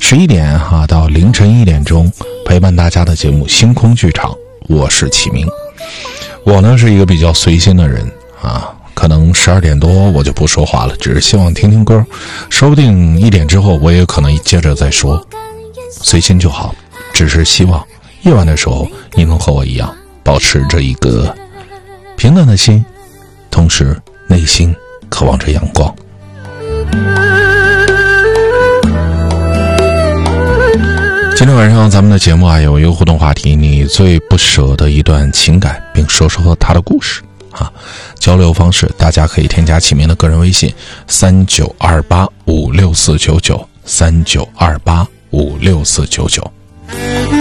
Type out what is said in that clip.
11点到凌晨1点钟陪伴大家的节目星空剧场，我是启明。我呢是一个比较随心的人可能12点多我就不说话了，只是希望听听歌，说不定1点之后我也可能接着再说，随心就好。只是希望夜晚的时候你能和我一样保持着一个平淡的心，同时内心渴望着阳光。今天晚上咱们的节目有一个互动话题，你最不舍的一段情感，并说说他的故事交流方式大家可以添加启明的个人微信3928564499 3928564499。